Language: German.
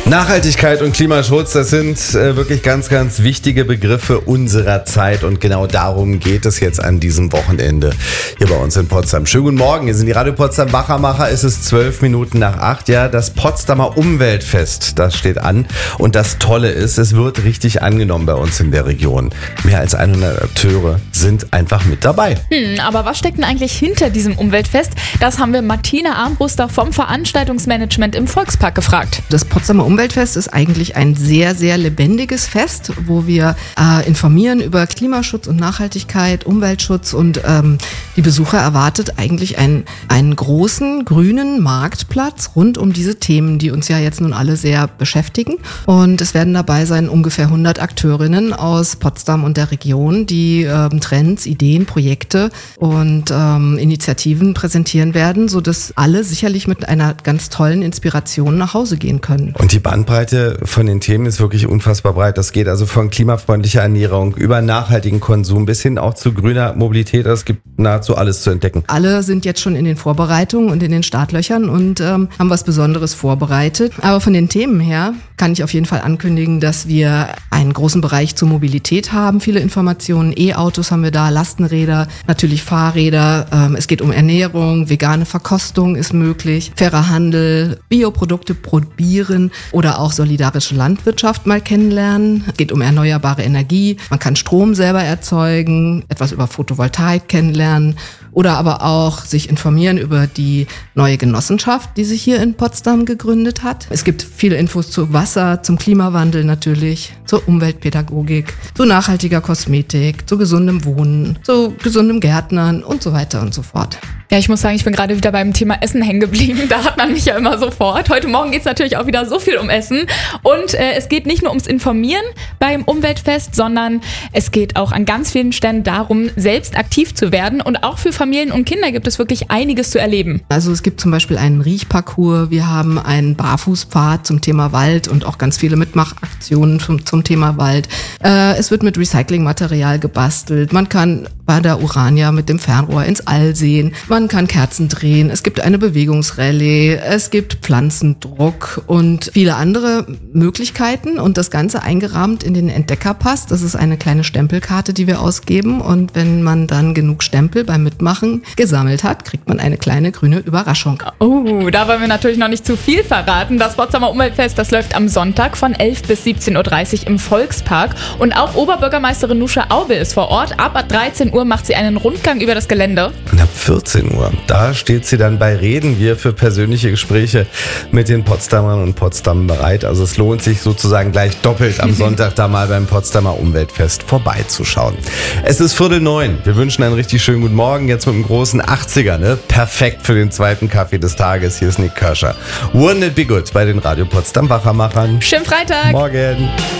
Nachhaltigkeit und Klimaschutz, das sind wirklich ganz, ganz wichtige Begriffe unserer Zeit und genau darum geht es jetzt an diesem Wochenende hier bei uns in Potsdam. Schönen guten Morgen, hier sind die Radio Potsdam Wachermacher, es ist 12:08, ja, das Potsdamer Umweltfest, das steht an und das Tolle ist, es wird richtig angenommen bei uns in der Region. Mehr als 100 Akteure sind einfach mit dabei. Aber was steckt denn eigentlich hinter diesem Umweltfest? Das haben wir Martina Armbruster vom Veranstaltungsmanagement im Volkspark gefragt. Das Potsdamer Umweltfest ist eigentlich ein sehr, sehr lebendiges Fest, wo wir informieren über Klimaschutz und Nachhaltigkeit, Umweltschutz und die Besucher erwartet eigentlich einen großen grünen Marktplatz rund um diese Themen, die uns ja jetzt nun alle sehr beschäftigen. Und es werden dabei sein ungefähr 100 Akteurinnen aus Potsdam und der Region, die Trends, Ideen, Projekte und Initiativen präsentieren werden, sodass alle sicherlich mit einer ganz tollen Inspiration nach Hause gehen können. Und die Bandbreite von den Themen ist wirklich unfassbar breit. Das geht also von klimafreundlicher Ernährung über nachhaltigen Konsum bis hin auch zu grüner Mobilität. Es gibt nahezu alles zu entdecken. Alle sind jetzt schon in den Vorbereitungen und in den Startlöchern und haben was Besonderes vorbereitet. Aber von den Themen her kann ich auf jeden Fall ankündigen, dass wir einen großen Bereich zur Mobilität haben. Viele Informationen, E-Autos haben wir da, Lastenräder, natürlich Fahrräder. Es geht um Ernährung, vegane Verkostung ist möglich, fairer Handel, Bioprodukte probieren oder auch solidarische Landwirtschaft mal kennenlernen. Es geht um erneuerbare Energie. Man kann Strom selber erzeugen, etwas über Photovoltaik kennenlernen oder aber auch sich informieren über die neue Genossenschaft, die sich hier in Potsdam gegründet hat. Es gibt viele Infos zu Wasser, zum Klimawandel natürlich, zur Umweltpädagogik, zu nachhaltiger Kosmetik, zu gesundem Wohnen, zu gesundem Gärtnern und so weiter und so fort. Ja, ich muss sagen, ich bin gerade wieder beim Thema Essen hängen geblieben. Da hat man mich ja immer sofort. Heute Morgen geht es natürlich auch wieder so viel um Essen. Und es geht nicht nur ums Informieren beim Umweltfest, sondern es geht auch an ganz vielen Stellen darum, selbst aktiv zu werden. Und auch für Familien und Kinder gibt es wirklich einiges zu erleben. Also es gibt zum Beispiel einen Riechparcours, wir haben einen Barfußpfad zum Thema Wald und auch ganz viele Mitmachaktionen zum Thema Wald. Es wird mit Recyclingmaterial gebastelt. Man kann bei der Urania mit dem Fernrohr ins All sehen. Man kann Kerzen drehen, es gibt eine Bewegungsrallye, es gibt Pflanzendruck und viele andere Möglichkeiten und das Ganze eingerahmt in den Entdeckerpass. Das ist eine kleine Stempelkarte, die wir ausgeben und wenn man dann genug Stempel beim Mitmachen gesammelt hat, kriegt man eine kleine grüne Überraschung. Oh, da wollen wir natürlich noch nicht zu viel verraten. Das Potsdamer Umweltfest, das läuft am Sonntag von 11 bis 17:30 Uhr im Volkspark und auch Oberbürgermeisterin Nusche Aube ist vor Ort. Ab 13 Uhr macht sie einen Rundgang über das Gelände. Und ab 14 Uhr, da steht sie dann bei Reden wir für persönliche Gespräche mit den Potsdamern und Potsdam bereit. Also es lohnt sich sozusagen gleich doppelt am Sonntag da mal beim Potsdamer Umweltfest vorbeizuschauen. Es ist 8:45. Wir wünschen einen richtig schönen guten Morgen. Jetzt mit einem großen 80er, ne? Perfekt für den zweiten Kaffee des Tages. Hier ist Nick Kirscher. Wouldn't it be good bei den Radio Potsdam Wachermachern. Schönen Freitag. Morgen.